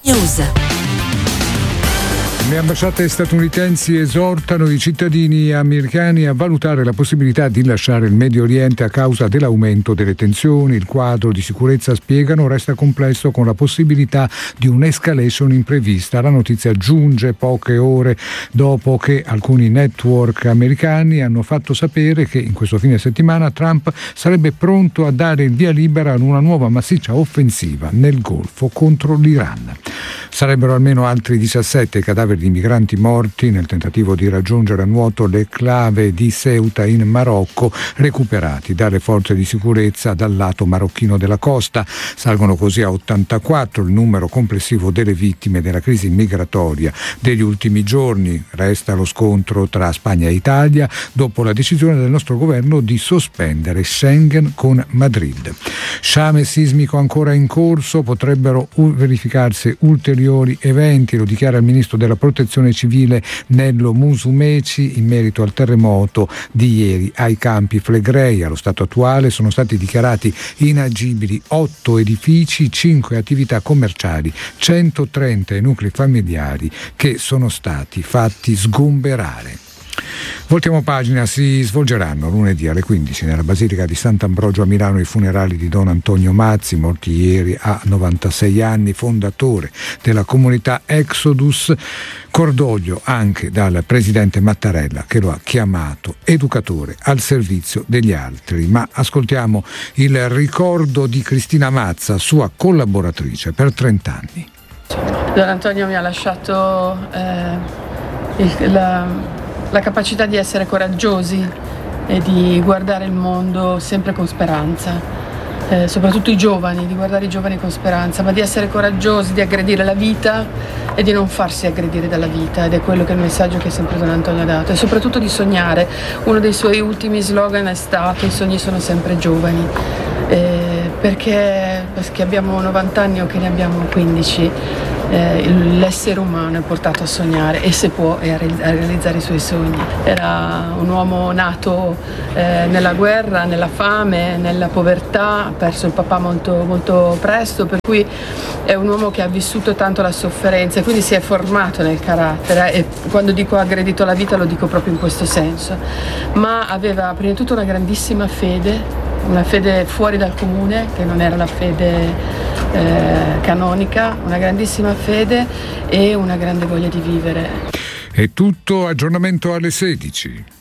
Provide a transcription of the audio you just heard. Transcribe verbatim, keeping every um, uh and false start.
News. Le ambasciate statunitensi esortano i cittadini americani a valutare la possibilità di lasciare il Medio Oriente a causa dell'aumento delle tensioni. Il quadro di sicurezza, spiegano, resta complesso con la possibilità di un'escalation imprevista. La notizia giunge poche ore dopo che alcuni network americani hanno fatto sapere che in questo fine settimana Trump sarebbe pronto a dare il via libera ad una nuova massiccia offensiva nel Golfo contro l'Iran. Sarebbero almeno altri diciassette cadaveri di migranti morti nel tentativo di raggiungere a nuoto l'enclave di Ceuta in Marocco, recuperati dalle forze di sicurezza dal lato marocchino della costa. Salgono così a ottantaquattro il numero complessivo delle vittime della crisi migratoria degli ultimi giorni. Resta lo scontro tra Spagna e Italia dopo la decisione del nostro governo di sospendere Schengen con Madrid. Sciame sismico ancora in corso, potrebbero verificarsi ulteriori eventi, lo dichiara il ministro della Protezione Civile Nello Musumeci in merito al terremoto di ieri ai Campi Flegrei. Allo stato attuale sono stati dichiarati inagibili otto edifici, cinque attività commerciali, centotrenta nuclei familiari che sono stati fatti sgomberare. Voltiamo pagina. Si svolgeranno lunedì alle quindici nella Basilica di Sant'Ambrogio a Milano i funerali di Don Antonio Mazzi, morto ieri a novantasei anni, fondatore della comunità Exodus. Cordoglio anche dal presidente Mattarella, che lo ha chiamato educatore al servizio degli altri. Ma ascoltiamo il ricordo di Cristina Mazza, sua collaboratrice per trenta anni. Don Antonio mi ha lasciato eh, il, la la capacità di essere coraggiosi e di guardare il mondo sempre con speranza, eh, soprattutto i giovani, di guardare i giovani con speranza, ma di essere coraggiosi, di aggredire la vita e di non farsi aggredire dalla vita, ed è quello che è il messaggio che sempre Don Antonio ha dato, e soprattutto di sognare. Uno dei suoi ultimi slogan è stato: i sogni sono sempre giovani, eh, perché, perché abbiamo novanta anni o che ne abbiamo quindici. Eh, l'essere umano è portato a sognare, e se può, e a, re- a realizzare i suoi sogni. Era un uomo nato eh, nella guerra, nella fame, nella povertà, ha perso il papà molto, molto presto, per cui è un uomo che ha vissuto tanto la sofferenza e quindi si è formato nel carattere, e quando dico ha aggredito la vita lo dico proprio in questo senso. Ma aveva prima di tutto una grandissima fede, una fede fuori dal comune, che non era la fede eh, canonica, una grandissima fede e una grande voglia di vivere. È tutto, aggiornamento alle sedici.